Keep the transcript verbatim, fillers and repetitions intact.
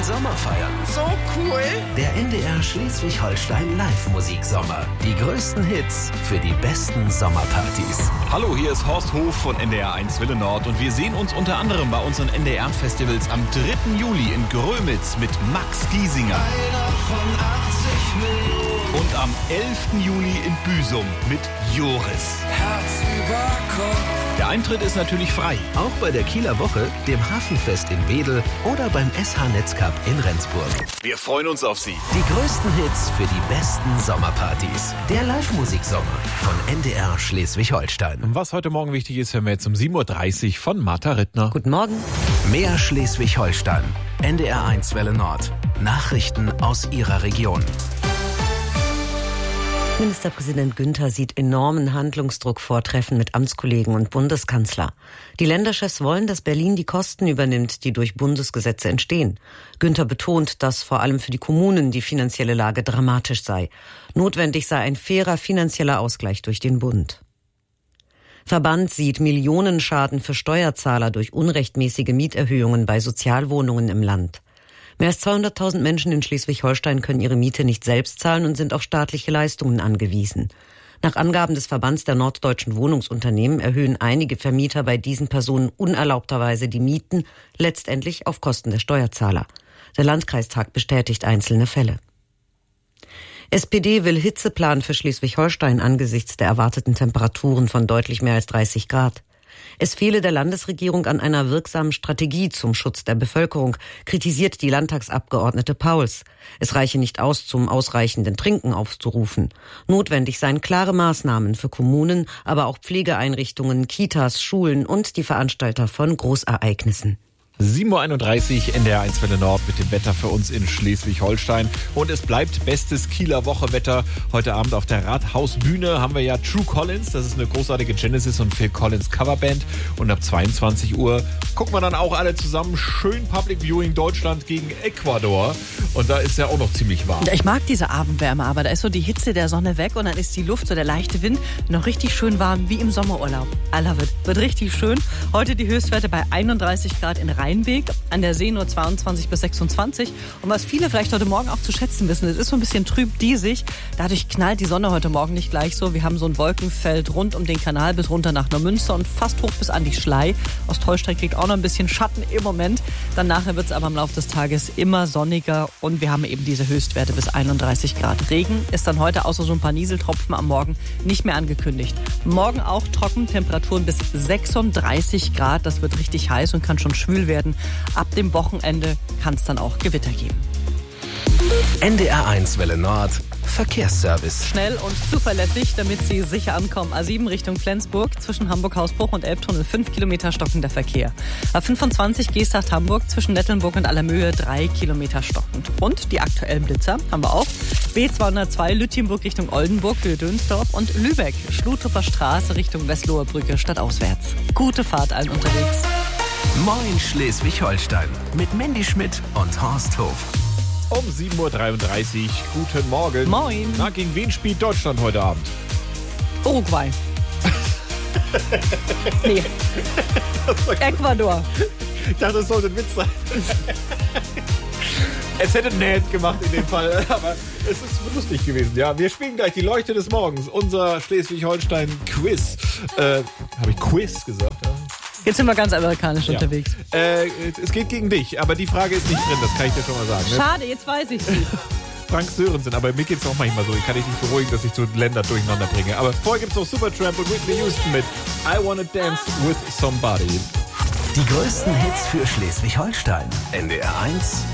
Sommer feiern. So cool. Der N D R Schleswig-Holstein Live-Musiksommer. Die größten Hits für die besten Sommerpartys. Hallo, hier ist Horst Hof von N D R eins Welle Nord und wir sehen uns unter anderem bei unseren N D R-Festivals am dritten Juli in Grömitz mit Max Giesinger. Einer von achtzig Millionen. Und am elften Juli in Büsum mit Joris. Herz über Kopf. Der Eintritt ist natürlich frei. Auch bei der Kieler Woche, dem Hafenfest in Wedel oder beim S H-Netzcup in Rendsburg. Wir freuen uns auf Sie. Die größten Hits für die besten Sommerpartys. Der Live-Musiksommer von N D R Schleswig-Holstein. Was heute Morgen wichtig ist, hören wir jetzt um sieben Uhr dreißig von Martha Rittner. Guten Morgen. Mehr Schleswig-Holstein. N D R eins Welle Nord. Nachrichten aus Ihrer Region. Ministerpräsident Günther sieht enormen Handlungsdruck vor Treffen mit Amtskollegen und Bundeskanzler. Die Länderchefs wollen, dass Berlin die Kosten übernimmt, die durch Bundesgesetze entstehen. Günther betont, dass vor allem für die Kommunen die finanzielle Lage dramatisch sei. Notwendig sei ein fairer finanzieller Ausgleich durch den Bund. Verband sieht Millionenschaden für Steuerzahler durch unrechtmäßige Mieterhöhungen bei Sozialwohnungen im Land. Mehr als zweihunderttausend Menschen in Schleswig-Holstein können ihre Miete nicht selbst zahlen und sind auf staatliche Leistungen angewiesen. Nach Angaben des Verbands der norddeutschen Wohnungsunternehmen erhöhen einige Vermieter bei diesen Personen unerlaubterweise die Mieten, letztendlich auf Kosten der Steuerzahler. Der Landkreistag bestätigt einzelne Fälle. S P D will Hitzeplan für Schleswig-Holstein angesichts der erwarteten Temperaturen von deutlich mehr als dreißig Grad. Es fehle der Landesregierung an einer wirksamen Strategie zum Schutz der Bevölkerung, kritisiert die Landtagsabgeordnete Pauls. Es reiche nicht aus, zum ausreichenden Trinken aufzurufen. Notwendig seien klare Maßnahmen für Kommunen, aber auch Pflegeeinrichtungen, Kitas, Schulen und die Veranstalter von Großereignissen. sieben Uhr einunddreißig, N D R eins Welle Nord mit dem Wetter für uns in Schleswig-Holstein. Und es bleibt bestes Kieler Wochewetter. Heute Abend auf der Rathausbühne haben wir ja True Collins. Das ist eine großartige Genesis und Phil Collins Coverband. Und ab zweiundzwanzig Uhr gucken wir dann auch alle zusammen schön Public Viewing Deutschland gegen Ecuador. Und da ist ja auch noch ziemlich warm. Ich mag diese Abendwärme, aber da ist so die Hitze der Sonne weg und dann ist die Luft, so der leichte Wind, noch richtig schön warm wie im Sommerurlaub. I love it. Wird richtig schön. Heute die Höchstwerte bei einunddreißig Grad in Rheinweg, an der See nur zweiundzwanzig bis sechsundzwanzig. Und was viele vielleicht heute Morgen auch zu schätzen wissen, es ist so ein bisschen trüb diesig. Dadurch knallt die Sonne heute Morgen nicht gleich so. Wir haben so ein Wolkenfeld rund um den Kanal bis runter nach Neumünster und fast hoch bis an die Schlei. Ostholstein kriegt auch noch ein bisschen Schatten im Moment. Dann nachher wird es aber im Laufe des Tages immer sonniger und wir haben eben diese Höchstwerte bis einunddreißig Grad. Regen ist dann heute außer so ein paar Nieseltropfen am Morgen nicht mehr angekündigt. Morgen auch trocken, Temperaturen bis sechsunddreißig Grad. Das wird richtig heiß und kann schon schwül werden. Ab dem Wochenende kann es dann auch Gewitter geben. N D R eins Welle Nord. Verkehrsservice. Schnell und zuverlässig, damit Sie sicher ankommen. A sieben Richtung Flensburg, zwischen Hamburg-Hausbruch und Elbtunnel fünf Kilometer stockender Verkehr. A fünfundzwanzig Geesthacht-Hamburg, zwischen Nettelnburg und Allermöhe drei Kilometer stockend. Und die aktuellen Blitzer haben wir auch. B zweihundertzwei Lütjenburg Richtung Oldenburg, Höhe Dönsdorf und Lübeck, Schluthofer Straße Richtung Westloher Brücke stadtauswärts. Gute Fahrt allen unterwegs. Moin Schleswig-Holstein mit Mandy Schmidt und Horst Hof. Um sieben Uhr dreiunddreißig, guten Morgen. Moin. Na, gegen wen spielt Deutschland heute Abend? Uruguay. Nee. Ecuador. Ich dachte, das sollte ein Witz sein. Es hätte nett gemacht in dem Fall, aber es ist lustig gewesen. Ja, wir spielen gleich die Leuchte des Morgens, unser Schleswig-Holstein-Quiz. Äh, habe ich Quiz gesagt? Ja. Jetzt sind wir ganz amerikanisch Ja. unterwegs. Äh, es geht gegen dich, aber die Frage ist nicht drin, das kann ich dir schon mal sagen. Ne? Schade, jetzt weiß ich sie. Frank Sörensen, aber mir geht es auch manchmal so. Ich kann dich nicht beruhigen, dass ich so Länder durcheinander bringe. Aber vorher gibt es noch Supertramp und Whitney Houston mit I Wanna Dance with Somebody. Die größten Hits für Schleswig-Holstein. N D R eins